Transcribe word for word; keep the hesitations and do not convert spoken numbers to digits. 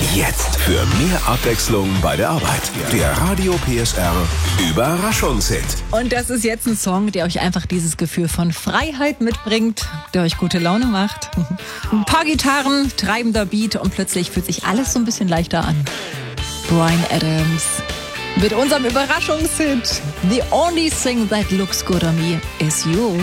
Jetzt für mehr Abwechslung bei der Arbeit. Der Radio P S R Überraschungshit. Und das ist jetzt ein Song, der euch einfach dieses Gefühl von Freiheit mitbringt, der euch gute Laune macht. Ein paar Gitarren, treibender Beat und plötzlich fühlt sich alles so ein bisschen leichter an. Bryan Adams mit unserem Überraschungshit The Only Thing That Looks Good on Me Is You.